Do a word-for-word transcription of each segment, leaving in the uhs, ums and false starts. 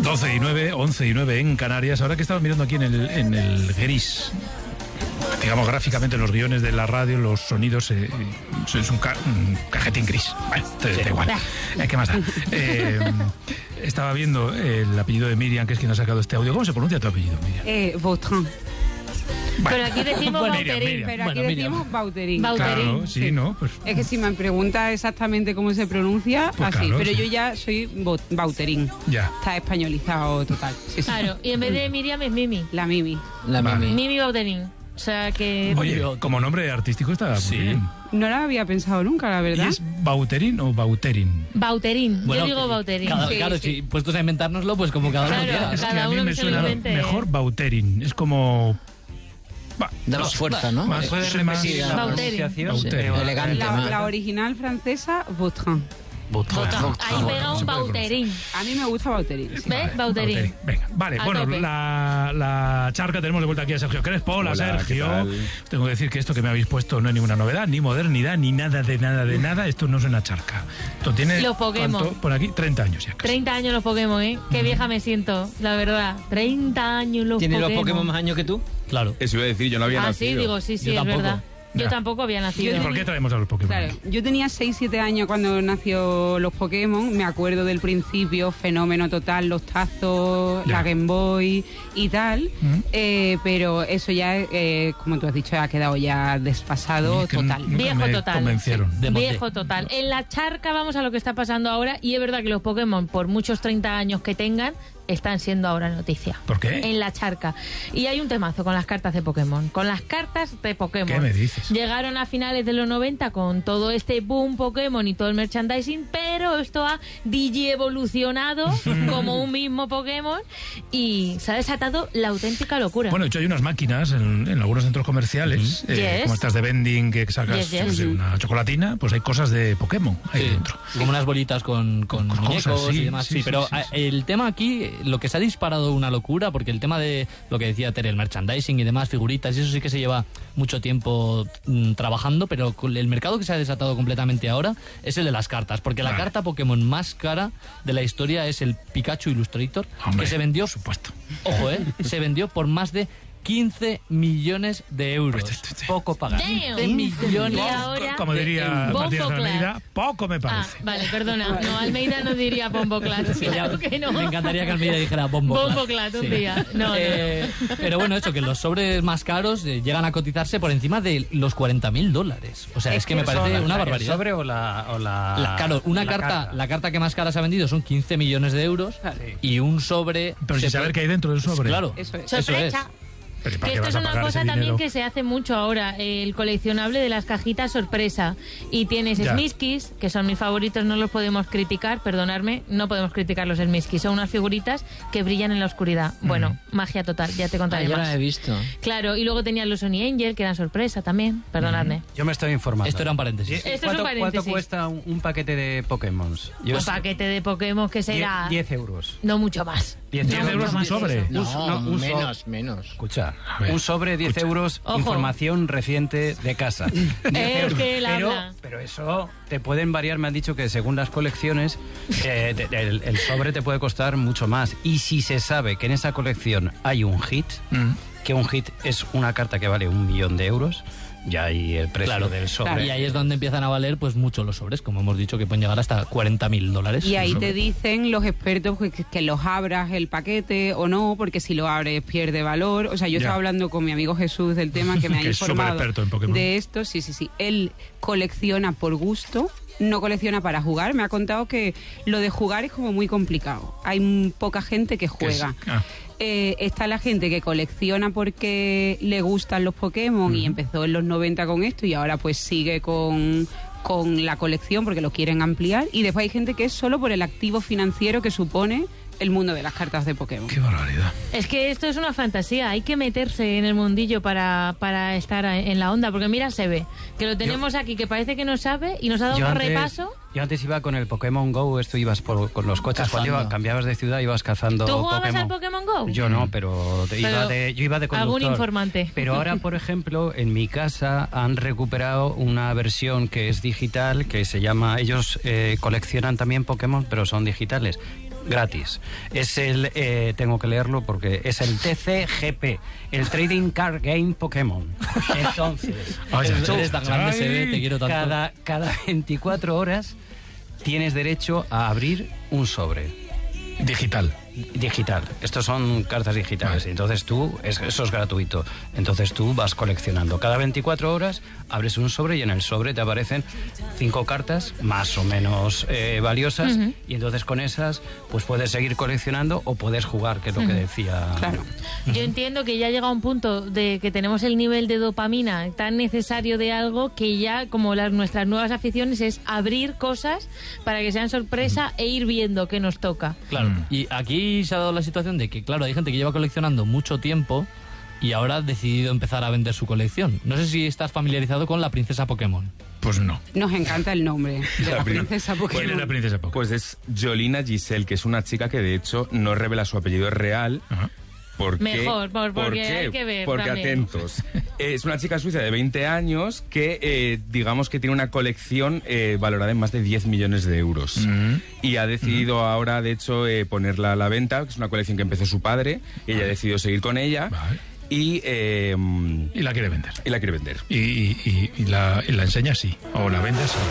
doce y nueve, once y nueve en Canarias. Ahora que estaba mirando aquí en el, en el gris, digamos gráficamente en los guiones de la radio, los sonidos, eh, es un, ca un cajetín gris. Bueno, te, sí. da igual. Eh, ¿Qué más da? Eh, estaba viendo el apellido de Miriam, que es quien ha sacado este audio. ¿Cómo se pronuncia tu apellido, Miriam? Eh, Vautrin. Bueno, pero aquí decimos bueno, Bauterín. Miriam, Miriam. Pero aquí bueno, decimos Miriam. Bauterín. Bauterín. Claro, sí, sí, ¿no? Pues, es que si me pregunta exactamente cómo se pronuncia, pues así. Claro, pero sí. yo ya soy Bauterín. Ya. Está españolizado total. Sí, sí. Claro, y en vez de Miriam es Mimi. La Mimi. La vale. Mimi. Mimi Bauterín. O sea que... Oye, como nombre artístico está sí. muy bien. No lo había pensado nunca, la verdad. ¿Y es Bauterín o Bauterín? Bauterín. Bueno, yo digo Bauterín. Cada, sí, claro, sí. si puestos a inventárnoslo, pues como cada claro, uno quiera. Es cada que a mí uno me que se suena invente. mejor Bauterín. Es como... Da más fuerza, ¿no? Más, ¿Puedes repetir la pronunciación? Bauterín. Sí. Elegante. La, la original francesa, Vautrin. Botón. Ahí pega un Bauterín. A mí me gusta Bauterín. Sí. ¿Ves? Bauterín. Bauterín. Venga, vale. A bueno, la, la charca tenemos de vuelta aquí a Sergio Crespo. Hola, Hola, Sergio. Tengo que decir que esto que me habéis puesto no es ninguna novedad, ni modernidad, ni nada de nada de nada. Esto no es una charca. Esto tiene... Los Pokémon. ¿cuánto? Por aquí, treinta años ya. Casi. treinta años los Pokémon, ¿eh? Qué vieja me siento, la verdad. treinta años los ¿Tiene Pokémon. los Pokémon más años que tú? Claro. Eso iba a decir, yo no había ah, nacido. sí, digo, sí, sí, Yo es tampoco. verdad. Yo Ya. tampoco había nacido. ¿Y por qué traemos a los Pokémon? Claro, yo tenía seis siete años cuando nació los Pokémon, me acuerdo del principio, fenómeno total, los tazos, Ya. la Game Boy y tal, ¿Mm? eh, pero eso ya, eh, como tú has dicho, ha quedado ya desfasado Es que total. nunca Viejo me total. convencieron. De monte. Viejo total. En la charca vamos a lo que está pasando ahora y es verdad que los Pokémon, por muchos treinta años que tengan, están siendo ahora noticia. ¿Por qué? En la charca. Y hay un temazo con las cartas de Pokémon. Con las cartas de Pokémon. ¿Qué me dices? Llegaron a finales de los noventa con todo este boom Pokémon y todo el merchandising, pero esto ha digievolucionado como un mismo Pokémon y se ha desatado la auténtica locura. Bueno, de hecho hay unas máquinas en, en algunos centros comerciales, Uh-huh. eh, Yes. como estas de vending que sacas Yes, yes. yo qué sé, una chocolatina, pues hay cosas de Pokémon ahí Sí, dentro. como unas bolitas con, con, Con muñecos cosas, sí, y demás. sí, Sí, sí, pero sí, sí. eh, el tema aquí, lo que se ha disparado una locura, porque el tema de lo que decía Tere, el merchandising y demás, figuritas, y eso sí que se lleva mucho tiempo mm, trabajando, pero con el mercado que se ha desatado completamente ahora es el de las cartas, porque la Vale. carta Pokémon más cara de la historia es el Pikachu Illustrator, Hombre, que se vendió, por supuesto. ojo, eh, se vendió por más de quince millones de euros. Pues, este, este. Poco pagar. Damn. quince millones. Y ahora- Como diría Bombo Martínez Clad. Almeida, poco me Ah, parece. vale, perdona. No, Almeida no diría Bombo Clat. Sí, ya, Claro que no. Me encantaría que Almeida dijera bombo. Bombo Clat. Clat un Sí. día. No, no, Eh, pero bueno, eso, que los sobres más caros eh, llegan a cotizarse por encima de los cuarenta mil dólares. O sea, es, Es que que me parece ¿El una barbaridad. sobre o la...? O la, La- claro, una la carta, la carta que más cara se ha vendido son quince millones de euros y un sobre... Pero se sin saber puede- qué hay dentro del sobre. Claro, Eso es. eso es. Sorpresa. Pero ¿para Que qué esto vas es a una pagar cosa ese también dinero? que se hace mucho ahora, el coleccionable de las cajitas sorpresa. Y tienes Ya. Smiskis, que son mis favoritos, no los podemos criticar, perdonadme, no podemos criticar los Smiskis. Son unas figuritas que brillan en la oscuridad. Bueno, magia total, ya te Ah, contaré yo más. la he visto. Claro, y luego tenías los Sony Angel, que eran sorpresa también, perdonadme. Yo me estoy informando. Esto era un paréntesis. ¿Y Esto es ¿Cuánto, un paréntesis. ¿Cuánto cuesta un, un paquete de Pokémon? Yo Un sé- paquete de Pokémon que será... diez euros. No mucho más. diez No diez mucho euros un más de sobre. eso. Un so- no, un so- menos, menos. Escucha, A ver, un sobre, diez escucha. euros, Ojo. información reciente de casa. diez Es euros. que él pero, habla. pero eso te pueden variar, me han dicho que según las colecciones, eh, te- te- el, el sobre te puede costar mucho más. Y si se sabe que en esa colección hay un hit, Mm. que un hit es una carta que vale un millón de euros, ya hay el precio Claro, del sobre. y ahí es donde empiezan a valer pues mucho los sobres, como hemos dicho, que pueden llegar hasta cuarenta mil dólares. Y ahí Un te sobre. dicen los expertos que, que los abras el paquete o no, porque si lo abres pierde valor. O sea, yo Ya. estaba hablando con mi amigo Jesús del tema que me ha Que es informado superexperto en Pokémon. de esto. Sí, sí, sí. Él colecciona por gusto, no colecciona para jugar. Me ha contado que lo de jugar es como muy complicado. Hay m- poca gente que Que es- juega. ah. Eh, está la gente que colecciona porque le gustan los Pokémon y empezó en los noventa con esto y ahora pues sigue con, con la colección porque lo quieren ampliar. Y después hay gente que es solo por el activo financiero que supone el mundo de las cartas de Pokémon. Qué barbaridad. Es que esto es una fantasía, hay que meterse en el mundillo para, para estar en la onda, porque mira, se ve que lo tenemos aquí, que parece que no sabe y nos ha dado Yo un antes, repaso. yo antes iba con el Pokémon Go, esto ibas por, con los coches, cuando Cazando. iba- cambiabas de ciudad ibas cazando ¿Tú jugabas Pokémon. al Pokémon Go? Yo no, pero, te- iba Pero de, yo iba de conductor. algún informante. Pero ahora, por ejemplo, en mi casa han recuperado una versión que es digital, que se llama... Ellos eh, coleccionan también Pokémon, pero son digitales. gratis. Es el, eh, tengo que leerlo porque es el T C G P, el Trading Card Game Pokémon. Entonces, Oye, tú, eres tan grande, se ve, te quiero tanto. cada, cada veinticuatro horas tienes derecho a abrir un sobre. Digital. Digital. Estos son cartas digitales. Vale. Entonces tú, es- eso es gratuito. Entonces tú vas coleccionando. Cada veinticuatro horas abres un sobre y en el sobre te aparecen cinco cartas más o menos eh, valiosas. Ujú. Y entonces con esas pues puedes seguir coleccionando o puedes jugar, que es lo que decía. Claro. Yo entiendo que ya llega un punto de que tenemos el nivel de dopamina tan necesario de algo que ya, como las nuestras nuevas aficiones, es abrir cosas para que sean sorpresa e ir viendo qué nos toca. Claro, Mm. y aquí se ha dado la situación de que, claro, hay gente que lleva coleccionando mucho tiempo y ahora ha decidido empezar a vender su colección. No sé si estás familiarizado con la princesa Pokémon. Pues no. Nos encanta el nombre de la La prin- princesa ¿Cuál es Pokémon. la princesa Pokémon? Pues es Jolina Giselle, que es una chica que de hecho no revela su apellido real. Ajá. ¿Por qué? Mejor, por- ¿Por porque qué? hay que ver Porque también. atentos. Es una chica suiza de veinte años que, eh, digamos que tiene una colección eh, valorada en más de diez millones de euros. Mm. Y ha decidido ahora, de hecho, eh, ponerla a la venta, que es una colección que empezó su padre, y ella ha decidido seguir con ella. Vale. Y, eh, Y la quiere vender. y la quiere vender. Y, y- y- y la, y la enseña sí. O la vende sí.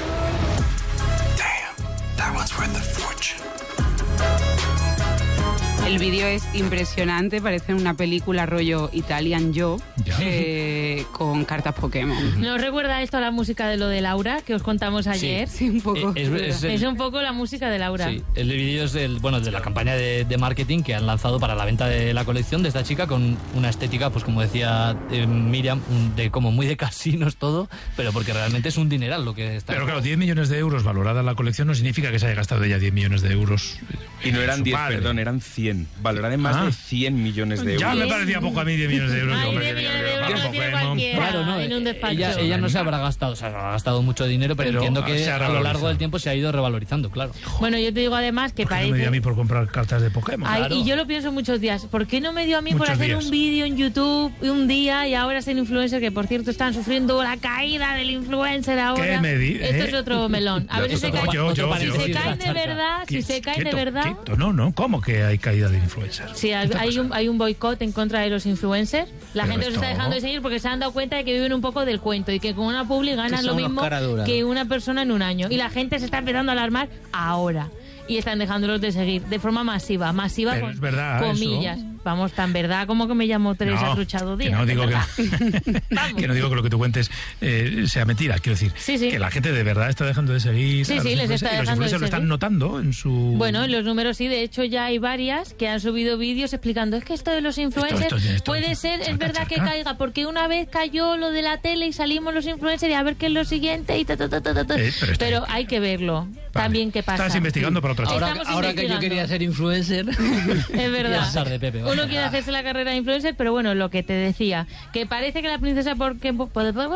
El vídeo es impresionante, parece una película rollo Italian Job Ya. eh, con cartas Pokémon. ¿Nos recuerda esto a la música de lo de Laura que os contamos ayer? Sí, un poco. Eh, es- es el- Es un poco la música de Laura. Sí, el vídeo es el, bueno, de la campaña de, de marketing que han lanzado para la venta de la colección de esta chica con una estética, pues como decía eh, Miriam, un- de como muy de casinos todo, pero porque realmente es un dineral lo que está. Pero claro, diez millones de euros valorada la colección no significa que se haya gastado ella diez millones de euros. Y no en eran su diez, padre. perdón, eran cien. Valorada en más Ah. de cien millones de euros. Ya me parecía poco a mí diez millones de euros. Ay, Hombre, diez que- millones que- de que- euros que- no tiene Pokémon. cualquiera. Claro, no, en un despacho. ella, ella no se habrá gastado, o sea, ha gastado mucho dinero, pero, Pero entiendo se que ha a lo largo revalorizado. del tiempo se ha ido revalorizando, claro. Bueno, yo te digo además que ¿Por qué no me parece... dio a mí por comprar cartas de Pokémon? Ay, Claro. y yo lo pienso muchos días. ¿Por qué no me dio a mí por Muchos hacer días. un vídeo en YouTube un día y ahora ser influencer? Que por cierto están sufriendo la caída del influencer ahora. ¿Qué me di- Esto eh? es otro melón. A ver si se Otro- caen, yo, yo, si yo, se yo. caen de verdad, si se caen de Quieto, verdad. quieto. No, no, ¿cómo que hay caída de influencers? Sí, ¿Qué hay, está hay un, pasando? hay un boicot en contra de los influencers. La Pero gente los está esto- dejando de seguir porque se han dado cuenta de que viven un poco del cuento y que con una publi ganan son lo unos mismo caraduras. que una persona en un año. Y la gente se está empezando a alarmar ahora. Y están dejándolos de seguir de forma masiva. Masiva Pero con es verdad comillas. eso. Vamos, tan verdad como que me llamo Teresa No, Truchado que Díaz. no de digo verdad. que, Vamos. que no digo que lo que tú cuentes eh, sea mentira. Quiero decir Sí, sí. que la gente de verdad está dejando de seguir. Sí, a los sí, les influencers, está y los dejando de influencers lo están seguir. notando en su. Bueno, en los números sí, de hecho ya hay varias que han subido vídeos explicando, es que esto de los influencers Esto, esto, esto, puede esto, ser, es charca, verdad que charca. caiga, porque una vez cayó lo de la tele y salimos los influencers y a ver qué es lo siguiente y ta, ta, ta, ta, ta, ta. Eh, pero pero está- hay que verlo Vale. también qué pasa. Estás investigando para otra cosa. Ahora- Ahora, Estamos ahora que yo investigando. quería ser influencer. Es verdad. Pasar de Pepe, vamos. Uno quiere hacerse la carrera de influencer, pero bueno, lo que te decía, que parece que la princesa Pokémon...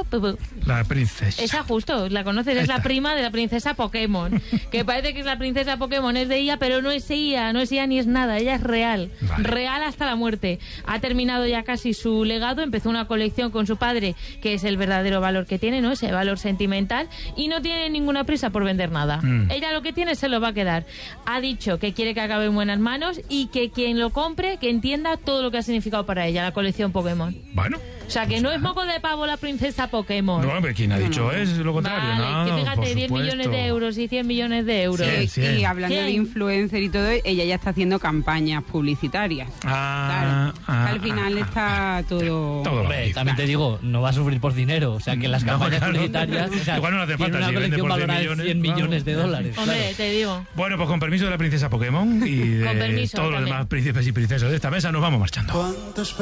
La princesa. Esa justo, la conoces, es la prima de la princesa Pokémon. Que parece que es la princesa Pokémon, es de ella, pero no es ella, no es ella ni es nada, ella es real. Vale. Real hasta la muerte. Ha terminado ya casi su legado, empezó una colección con su padre, que es el verdadero valor que tiene, ¿no? Ese valor sentimental, y no tiene ninguna prisa por vender nada. Mm. Ella lo que tiene se lo va a quedar. Ha dicho que quiere que acabe en buenas manos y que quien lo compre, que entienda todo lo que ha significado para ella, la colección Pokémon. Bueno. O sea, que no es moco de pavo la princesa Pokémon. No, hombre, ¿quién ha dicho es lo contrario? Vale, no, que por fíjate, diez supuesto. millones de euros y cien millones de euros. Cien, Y- cien. Y hablando Cien. de influencer y todo, ella ya está haciendo campañas publicitarias. Ah, Claro. ah, Al final ah, está todo... todo Hombre, vale. también te digo, no va a sufrir por dinero. O sea, que las No, campañas claro. publicitarias. O sea, Igual no hace tiene falta, una si vende colección por cien valorada en millones, cien claro. millones de dólares. Hombre, claro. te digo. Bueno, pues con permiso de la princesa Pokémon y Con de permiso, todos los también. demás príncipes y princesas de esta mesa, nos vamos marchando.